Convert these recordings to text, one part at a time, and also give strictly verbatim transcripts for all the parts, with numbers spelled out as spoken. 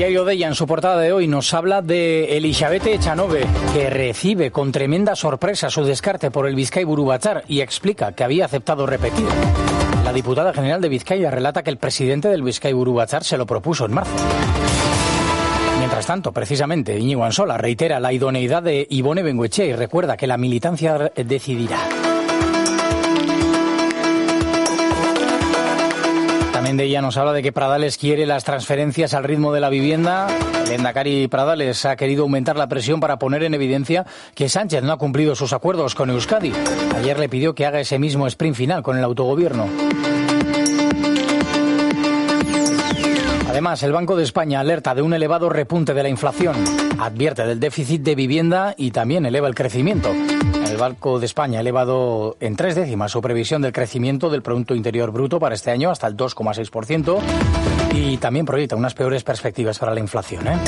Diario Deia, en su portada de hoy, nos habla de Elixabete Echanove, que recibe con tremenda sorpresa su descarte por el Bizkaiburu Batzar y explica que había aceptado repetir. La diputada general de Vizcaya relata que el presidente del Bizkaiburu Batzar se lo propuso en marzo. Mientras tanto, precisamente, Íñigo Ansola reitera la idoneidad de Ibone Bengoechea y recuerda que la militancia decidirá. También de ella nos habla de que Pradales quiere las transferencias al ritmo de la vivienda. El Endacari Pradales ha querido aumentar la presión para poner en evidencia que Sánchez no ha cumplido sus acuerdos con Euskadi. Ayer le pidió que haga ese mismo sprint final con el autogobierno. Además, el Banco de España alerta de un elevado repunte de la inflación, advierte del déficit de vivienda y también eleva el crecimiento. El Banco de España ha elevado en tres décimas su previsión del crecimiento del Producto Interior Bruto para este año hasta el dos coma seis por ciento y también proyecta unas peores perspectivas para la inflación, ¿eh?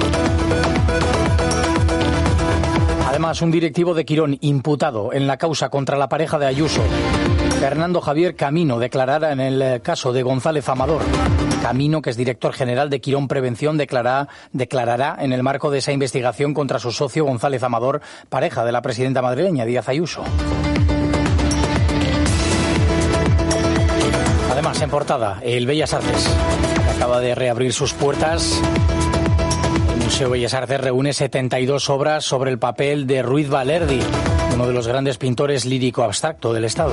Además, un directivo de Quirón imputado en la causa contra la pareja de Ayuso, Fernando Javier Camino, declarará en el caso de González Amador. Camino, que es director general de Quirón Prevención, declarará, declarará en el marco de esa investigación contra su socio González Amador, pareja de la presidenta madrileña Díaz Ayuso. Además, en portada, el Bellas Artes, que acaba de reabrir sus puertas. El Museo Bellas Artes reúne setenta y dos obras sobre el papel de Ruiz Valerdi, uno de los grandes pintores lírico-abstracto del Estado.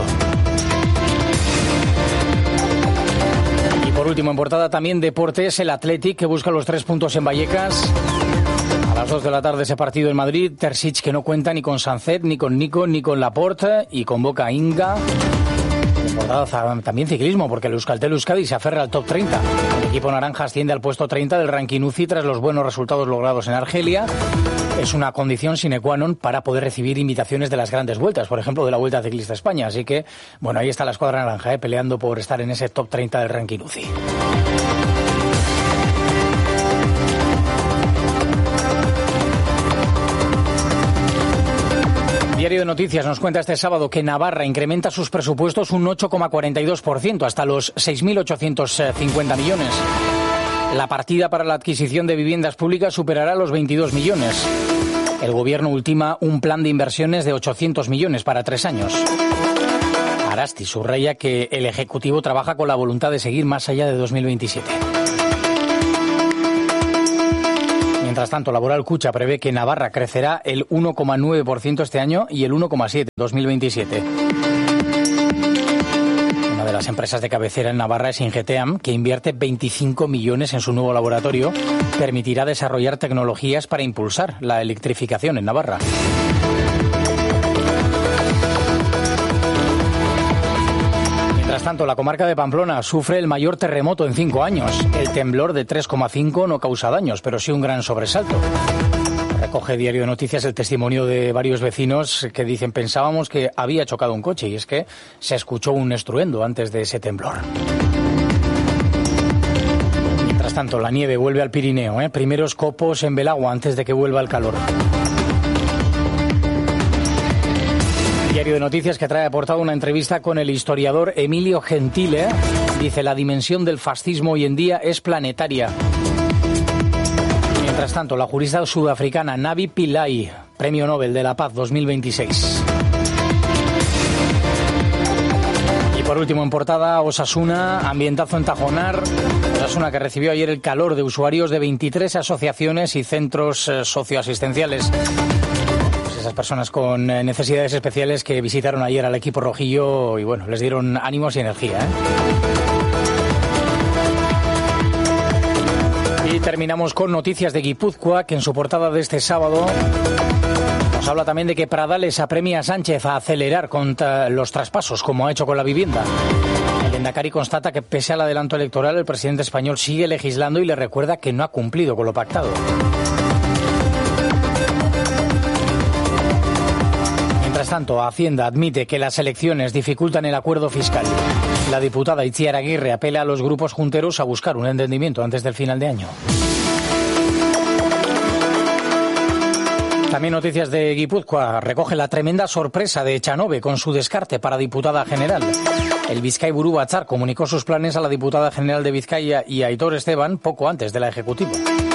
Por último, en portada también deportes, el Athletic, que busca los tres puntos en Vallecas. A las dos de la tarde ese partido en Madrid. Terzic, que no cuenta ni con Sancet, ni con Nico, ni con Laporte, y convoca a Inga. En portada también ciclismo, porque el Euskaltel Euskadi se aferra al top treinta. El equipo naranja asciende al puesto treinta del ranking U C I tras los buenos resultados logrados en Argelia. Es una condición sine qua non para poder recibir invitaciones de las grandes vueltas, por ejemplo, de la Vuelta Ciclista España. Así que, bueno, ahí está la escuadra naranja, ¿eh? peleando por estar en ese top treinta del ranking U C I. Diario de Noticias nos cuenta este sábado que Navarra incrementa sus presupuestos un ocho coma cuarenta y dos por ciento, hasta los seis mil ochocientos cincuenta millones. La partida para la adquisición de viviendas públicas superará los veintidós millones. El gobierno ultima un plan de inversiones de ochocientos millones para tres años. Arasti subraya que el Ejecutivo trabaja con la voluntad de seguir más allá de dos mil veintisiete. Mientras tanto, Laboral Cucha prevé que Navarra crecerá el uno coma nueve por ciento este año y el uno coma siete por ciento en dos mil veintisiete. Una de las empresas de cabecera en Navarra es Ingeteam, que invierte veinticinco millones en su nuevo laboratorio. Permitirá desarrollar tecnologías para impulsar la electrificación en Navarra. Mientras tanto, la comarca de Pamplona sufre el mayor terremoto en cinco años. El temblor de tres coma cinco no causa daños, pero sí un gran sobresalto. Recoge Diario de Noticias el testimonio de varios vecinos que dicen: pensábamos que había chocado un coche, y es que se escuchó un estruendo antes de ese temblor. Mientras tanto, la nieve vuelve al Pirineo, ¿eh? Primeros copos en Belagua antes de que vuelva el calor. Diario de Noticias, que trae aportado una entrevista con el historiador Emilio Gentile, dice: la dimensión del fascismo hoy en día es planetaria. Mientras tanto, la jurista sudafricana Navi Pillay, Premio Nobel de la Paz dos mil veintiséis. Y por último, en portada, Osasuna, ambientazo en Tajonar. Osasuna, que recibió ayer el calor de usuarios de veintitrés asociaciones y centros eh, socioasistenciales. Pues esas personas con eh, necesidades especiales que visitaron ayer al equipo rojillo y, bueno, les dieron ánimos y energía, ¿eh? Y terminamos con noticias de Guipúzcoa, que en su portada de este sábado nos habla también de que Pradales apremia a Sánchez a acelerar contra los traspasos, como ha hecho con la vivienda. El Endacari constata que, pese al adelanto electoral, el presidente español sigue legislando y le recuerda que no ha cumplido con lo pactado. Mientras tanto, Hacienda admite que las elecciones dificultan el acuerdo fiscal. La diputada Itziar Aguirre apela a los grupos junteros a buscar un entendimiento antes del final de año. También noticias de Guipúzcoa. Recoge la tremenda sorpresa de Echanove con su descarte para diputada general. El Bizkaiburu Batzar comunicó sus planes a la diputada general de Vizcaya y a Aitor Esteban poco antes de la ejecutiva.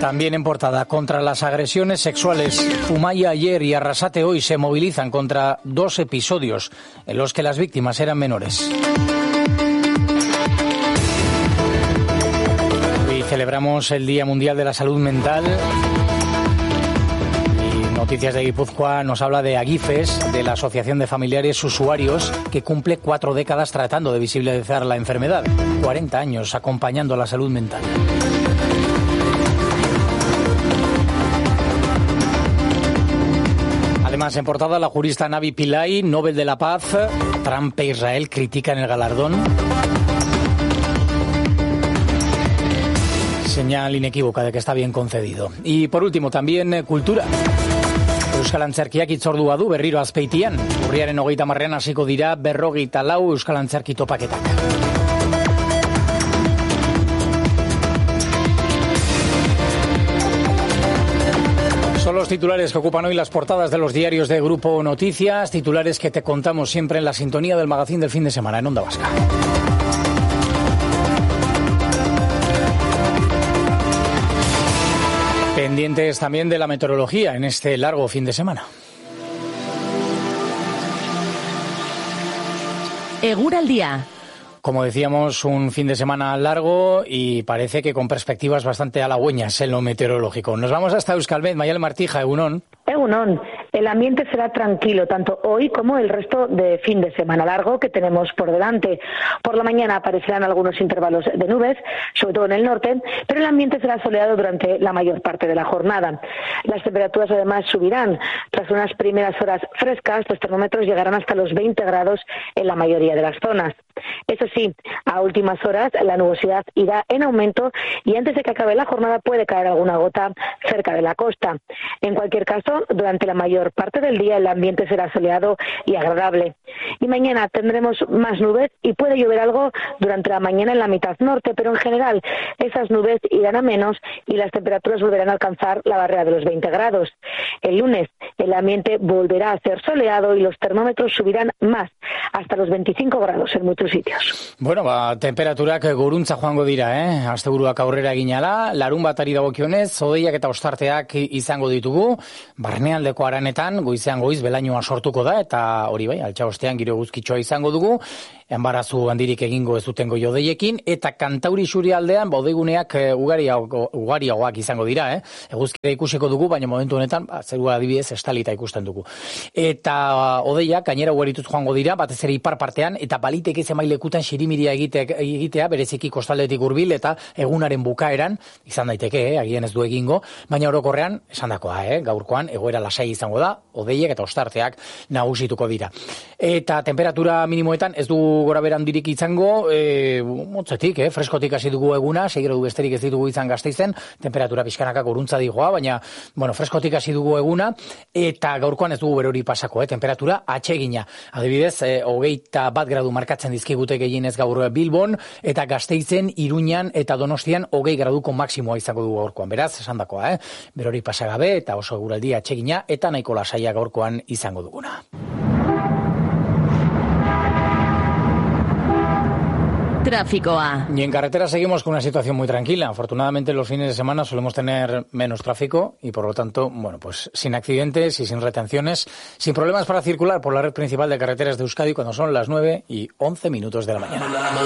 También en portada, contra las agresiones sexuales. Zumaya ayer y Arrasate hoy se movilizan contra dos episodios en los que las víctimas eran menores. Hoy celebramos el Día Mundial de la Salud Mental. Y Noticias de Guipúzcoa nos habla de Agifes, de la Asociación de Familiares Usuarios, que cumple cuatro décadas tratando de visibilizar la enfermedad. cuarenta años acompañando a la salud mental. Además, en portada, la jurista Navi Pillay, Nobel de la Paz. Trump e Israel critican el galardón. Señal inequívoca de que está bien concedido. Y por último, también eh, cultura. Euskal Antzerkiak itzordua du berriro Azpeitian. Urriaren hogeita marrean hasiko dira berrogeita lau Euskal Antzerki topaketak. Son los titulares que ocupan hoy las portadas de los diarios de Grupo Noticias, titulares que te contamos siempre en la sintonía del magazín del fin de semana en Onda Vasca. Pendientes también de la meteorología en este largo fin de semana. Egur al día. Como decíamos, un fin de semana largo y parece que con perspectivas bastante halagüeñas en lo meteorológico. Nos vamos hasta Euskalmet, Mayal Martija, Egunon. Egunon, el ambiente será tranquilo tanto hoy como el resto de fin de semana largo que tenemos por delante. Por la mañana aparecerán algunos intervalos de nubes, sobre todo en el norte, pero el ambiente será soleado durante la mayor parte de la jornada. Las temperaturas además subirán. Tras unas primeras horas frescas, los termómetros llegarán hasta los veinte grados en la mayoría de las zonas. Eso sí, a últimas horas la nubosidad irá en aumento y antes de que acabe la jornada puede caer alguna gota cerca de la costa. En cualquier caso, durante la mayor parte del día el ambiente será soleado y agradable. Y mañana tendremos más nubes y puede llover algo durante la mañana en la mitad norte, pero en general esas nubes irán a menos y las temperaturas volverán a alcanzar la barrera de los veinte grados. El lunes el ambiente volverá a ser soleado y los termómetros subirán más, hasta los veinticinco grados en muchos sitios. Bueno, ba, temperaturak goruntza joango dira, eh? Asteburuak aurrera eginala, larun batari dagokionez, hodeiak eta ostarteak izango ditugu, barnealdeko haranetan, goizean goiz belainoa sortuko da, eta hori bai, altxabostean giro eguzkitxoa izango dugu, enbarazu handirik egingo ez duten goiodeiekin, eta kantauri xuri aldean, baudiguneak ugariagoak izango dira, eh? Eguzkira ikusiko dugu, baina momentu honetan, ba, zerua adibidez estalita ikusten dugu. Eta hodeiak, gainera ugarituz joango dira, batez ere ipar partean, eta baliteke zenbailekutan xirimiria egitek, egitea, bereziki kostaldetik hurbil eta egunaren bukaeran, izan daiteke, eh? Agian ez du egingo, baina orokorrean, esan dakoa, eh? Gaurkoan, egoera lasai izango da, hodeiek eta ostarteak nagusituko dira. Eta temperatura minimoetan ez du gora berandirik izango, e, motzetik, eh? Freskotik hasi dugu eguna, segiro du besterik ez ditugu izan Gasteizen, temperatura pixkanaka goruntza digoa, baina, bueno, freskotik hasi dugu eguna, eta gaurkoan ez dugu berori pasako, eh? Temperatura atsegina. Adibidez, e, hogeita bat gradu markatzen dizkigute gehienez gaur Bilbon, eta Gasteizen, Iruñan eta Donostian hogei graduko maksimoa izango dugu gaurkoan. Beraz, esan dakoa, eh? Berori pasagabe, eta oso eguraldi atsegina, eta nahiko lasaia gaurkoan izango duguna. Tráficoa. Y en carretera seguimos con una situación muy tranquila. Afortunadamente los fines de semana solemos tener menos tráfico y por lo tanto, bueno, pues sin accidentes y sin retenciones, sin problemas para circular por la red principal de carreteras de Euskadi cuando son las nueve y once minutos de la mañana.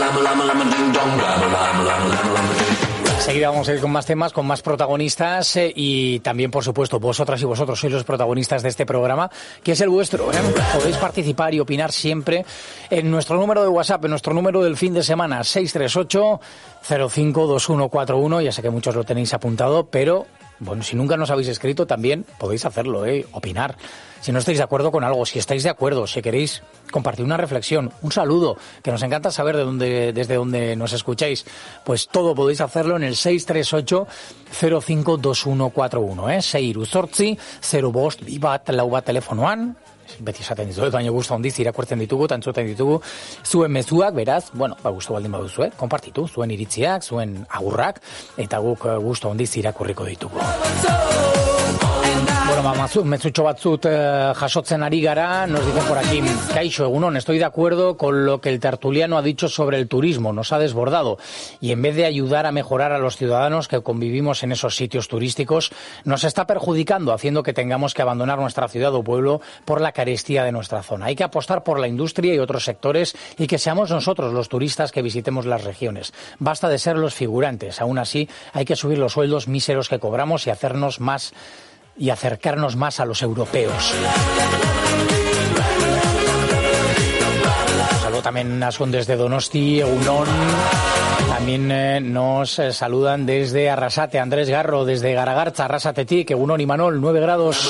Enseguida vamos a ir con más temas, con más protagonistas eh, y también, por supuesto, vosotras y vosotros sois los protagonistas de este programa, que es el vuestro, ¿eh? Podéis participar y opinar siempre en nuestro número de WhatsApp, en nuestro número del fin de semana, seis tres ocho cero cinco dos uno cuatro uno. Ya sé que muchos lo tenéis apuntado, pero bueno, si nunca nos habéis escrito también podéis hacerlo, ¿eh? Opinar. Si no estáis de acuerdo con algo, si estáis de acuerdo, si queréis compartir una reflexión, un saludo, que nos encanta saber de dónde, desde dónde nos escucháis, pues todo podéis hacerlo en el seis tres ocho cero cinco dos uno cuatro uno, eh? Seiru zortzi, zero bost, bi bat, lau bat telefonoan, beti esaten dizuet, baina gustu handiz irakurtzen ditugu, tantzuten ditugu, zuen mezuak, beraz, bueno, ba, gustu baldin baduzu, eh? Konpartitu, zuen iritziak, zuen agurrak, eta guk gustu handiz irakurriko ditugu. Bueno, mezutxo batzut eh, jasotzen ari gara, nos dicen por aquí, Kaixo, Egunon, estoy de acuerdo con lo que el tertuliano ha dicho sobre el turismo, nos ha desbordado, y en vez de ayudar a mejorar a los ciudadanos que convivimos en esos sitios turísticos, nos está perjudicando, haciendo que tengamos que abandonar nuestra ciudad o pueblo por la carestía de nuestra zona. Hay que apostar por la industria y otros sectores y que seamos nosotros los turistas que visitemos las regiones. Basta de ser los figurantes, aún así hay que subir los sueldos míseros que cobramos y hacernos más y acercarnos más a los europeos. Saludo también Ascon desde Donosti, Egunon. También eh, nos eh, saludan desde Arrasate, Andrés Garro, desde Garagartza, Arrasatetik, Egunon y Manol, nueve grados.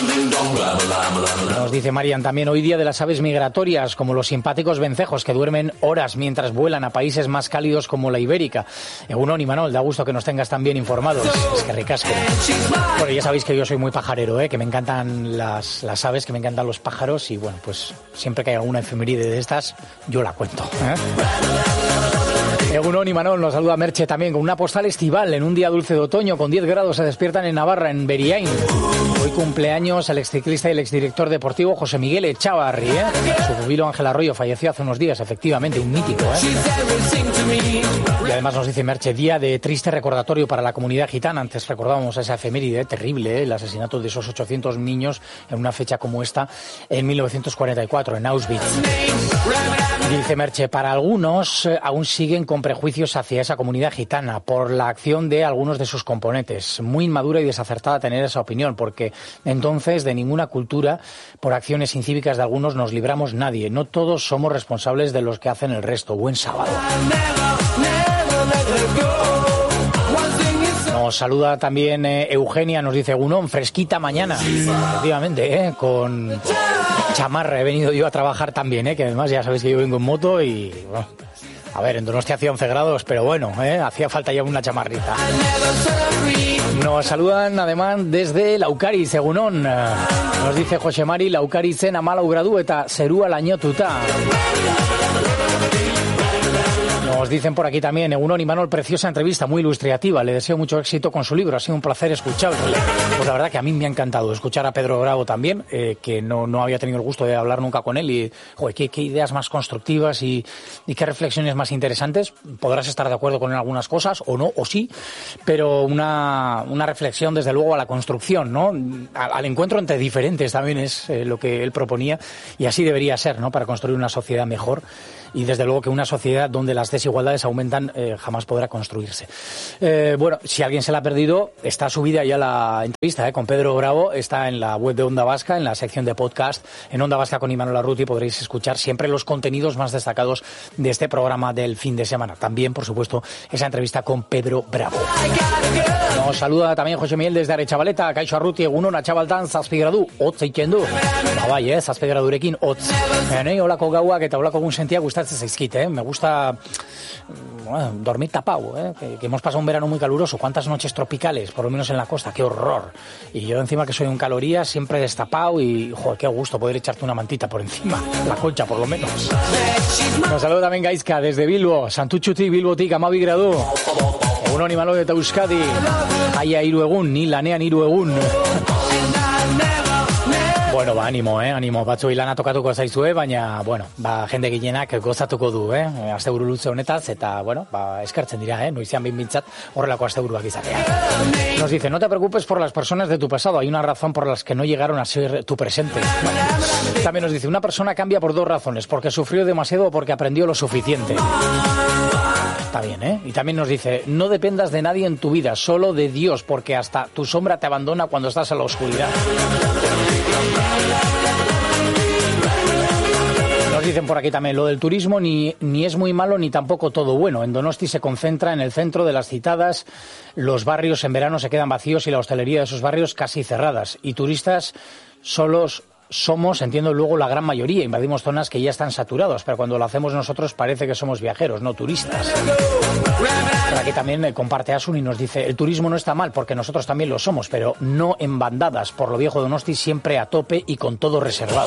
Nos dice Marian también, hoy día de las aves migratorias, como los simpáticos vencejos que duermen horas mientras vuelan a países más cálidos como la Ibérica. Egunon y Manol, da gusto que nos tengas tan bien informados. Es que ricasco. Bueno, ya sabéis que yo soy muy pajarero, ¿eh? Que me encantan las, las aves, que me encantan los pájaros y bueno, pues siempre que hay alguna efeméride de estas, yo la cuento, ¿eh? Egunon y Manol, nos saluda Merche también con una postal estival en un día dulce de otoño con diez grados. Se despiertan en Navarra, en Beriain. Hoy cumpleaños el exciclista y el exdirector deportivo José Miguel Echavarri, ¿eh? Su pupilo Ángel Arroyo falleció hace unos días, efectivamente, un mítico, ¿eh? Y además nos dice Merche, día de triste recordatorio para la comunidad gitana. Antes recordábamos esa efeméride terrible, ¿eh? El asesinato de esos ochocientos niños en una fecha como esta en mil novecientos cuarenta y cuatro, en Auschwitz. Dice Merche, para algunos eh, aún siguen con prejuicios hacia esa comunidad gitana por la acción de algunos de sus componentes. Muy inmadura y desacertada tener esa opinión, porque entonces de ninguna cultura, por acciones incívicas de algunos, nos libramos nadie. No todos somos responsables de los que hacen el resto. Buen sábado. Nos saluda también eh, Eugenia, nos dice Gunón, fresquita mañana. Efectivamente, ¿eh? Con chamarra he venido yo a trabajar también, ¿eh? Que además ya sabéis que yo vengo en moto y... Bueno, a ver, en Donostia hacía once grados, pero bueno, ¿eh? Hacía falta ya una chamarrita. Nos saludan además desde Laukariz, Egunon. Nos dice José Mari, Laukarizen amalau gradu eta zerua lainotuta. Nos dicen por aquí también, Egunon y Manol, preciosa entrevista, muy ilustrativa. Le deseo mucho éxito con su libro, ha sido un placer escucharle. Pues la verdad que a mí me ha encantado escuchar a Pedro Bravo también, eh, que no, no había tenido el gusto de hablar nunca con él. Y, joder, qué, qué ideas más constructivas y, y qué reflexiones más interesantes. Podrás estar de acuerdo con él en algunas cosas, o no, o sí, pero una, una reflexión desde luego a la construcción, ¿no? Al, al encuentro entre diferentes también es eh, lo que él proponía, y así debería ser, ¿no? Para construir una sociedad mejor. Y desde luego que una sociedad donde las desigualdades aumentan eh, jamás podrá construirse. Eh, bueno, si alguien se la ha perdido, está subida ya la entrevista eh, con Pedro Bravo, está en la web de Onda Vasca, en la sección de podcast, en Onda Vasca con Imanol Arruti podréis escuchar siempre los contenidos más destacados de este programa del fin de semana. También, por supuesto, esa entrevista con Pedro Bravo. Nos saluda también José Miguel desde Aretxabaleta, Kaixo Arruti, Egunon, Atxabaltan, zazpi gradu, hotz egiten du. Ba bai, eh, zazpi gradurekin hotz. Nei olako gauak eta olako egun sentia gustatzen zaizkit, eh. Me gusta bueno, dormir tapado, eh. Que, que hemos pasado un verano muy caluroso, cuántas noches tropicales, por lo menos en la costa, qué horror. Y yo encima que soy un calorías, siempre destapado y, joder, qué gusto poder echarte una mantita por encima, la concha por lo menos. Nos saluda también Gaizka desde Bilbo, Santutxutik, Bilbotik, hamabi gradu. Egunon Imanol eta Euskadi, jaia hiru egun, ni lanean hiru egun. Bueno, ba, animo, eh, animo, batzuei lana tokatuko zaizue, baina, bueno, ba, jende gehienak gozatuko du, eh, asteburu luze honetaz, eta, bueno, ba, eskertzen dira, eh, noizean behin bintzat horrelako asteburuak izatea. Nos dice, no te preocupes por las personas de tu pasado, hay una razón por las que no llegaron a ser tu presente. Bueno, también nos dice, una persona cambia por dos razones, porque sufrió demasiado o porque aprendió lo suficiente. Está bien, ¿eh? Y también nos dice, no dependas de nadie en tu vida, solo de Dios, porque hasta tu sombra te abandona cuando estás en la oscuridad. Nos dicen por aquí también, lo del turismo ni, ni es muy malo ni tampoco todo bueno. En Donosti se concentra en el centro de las citadas, los barrios en verano se quedan vacíos y la hostelería de esos barrios casi cerradas. Y turistas solos somos, entiendo luego, la gran mayoría. Invadimos zonas que ya están saturadas, pero cuando lo hacemos nosotros parece que somos viajeros, no turistas. Por aquí también eh, comparte Asun y nos dice, el turismo no está mal porque nosotros también lo somos, pero no en bandadas. Por lo viejo Donosti siempre a tope y con todo reservado.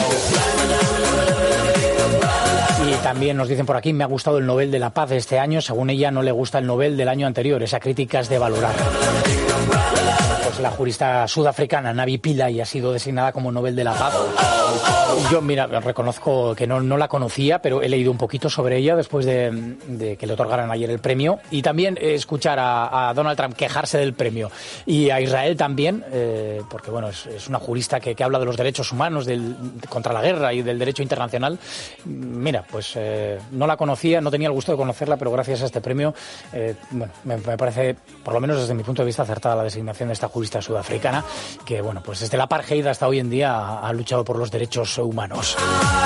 Y también nos dicen por aquí, me ha gustado el Nobel de la Paz de este año. Según ella, no le gusta el Nobel del año anterior. Esa crítica es de valorar. Pues la jurista sudafricana Navi Pillay ha sido designada como Nobel de la Paz. Yo, mira, reconozco que no, no la conocía, pero he leído un poquito sobre ella después de, de que le otorgaran ayer el premio. Y también escuchar a, a Donald Trump quejarse del premio. Y a Israel también, eh, porque bueno, es, es una jurista que, que habla de los derechos humanos, del, contra la guerra y del derecho internacional. Mira, pues eh, no la conocía, no tenía el gusto de conocerla, pero gracias a este premio, eh, bueno, me, me parece, por lo menos desde mi punto de vista, acertada la designación de esta jurista sudafricana, que bueno, pues desde la apartheid hasta hoy en día ha, ha luchado por los derechos humanos.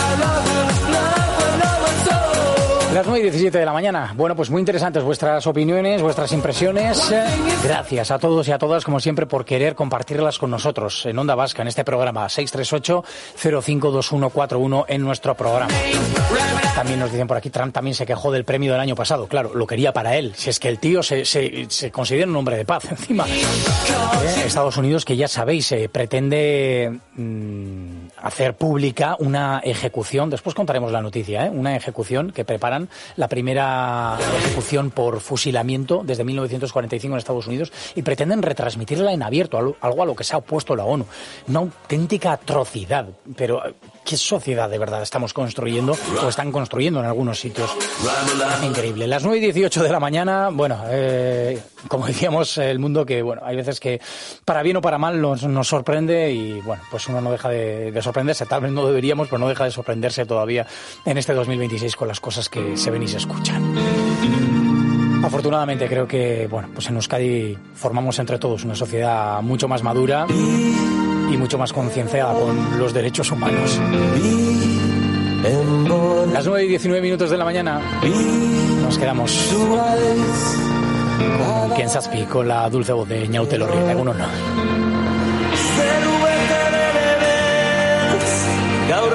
Las nueve y diecisiete de la mañana. Bueno, pues muy interesantes vuestras opiniones, vuestras impresiones. Gracias a todos y a todas, como siempre, por querer compartirlas con nosotros en Onda Vasca, en este programa seis tres ocho, cero cinco dos uno cuatro uno en nuestro programa. También nos dicen por aquí, Trump también se quejó del premio del año pasado. Claro, lo quería para él. Si es que el tío se, se, se considera un hombre de paz, encima. ¿Eh? Estados Unidos, que ya sabéis, eh, pretende mmm, hacer pública una ejecución. Después contaremos la noticia, ¿eh? Una ejecución que preparan, la primera ejecución por fusilamiento desde mil novecientos cuarenta y cinco en Estados Unidos, y pretenden retransmitirla en abierto, algo a lo que se ha opuesto la ONU. Una auténtica atrocidad. Pero ¿qué sociedad de verdad estamos construyendo o están construyendo en algunos sitios? Increíble. Las nueve y dieciocho de la mañana, bueno, eh, como decíamos, el mundo que, bueno, hay veces que para bien o para mal nos, nos sorprende y, bueno, pues uno no deja de, de sorprenderse. Tal vez no deberíamos, pero no deja de sorprenderse todavía en este dos mil veintiséis con las cosas que se ven y se escuchan. Afortunadamente creo que, bueno, pues en Euskadi formamos entre todos una sociedad mucho más madura y mucho más concienciada con los derechos humanos. Las nueve y diecinueve minutos de la mañana nos quedamos con Ken Zazpi, con la dulce voz de Ñaute Lorrieta. Egun on.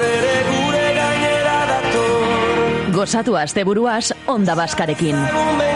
Gozatu asteburuaz Onda Baskarekin.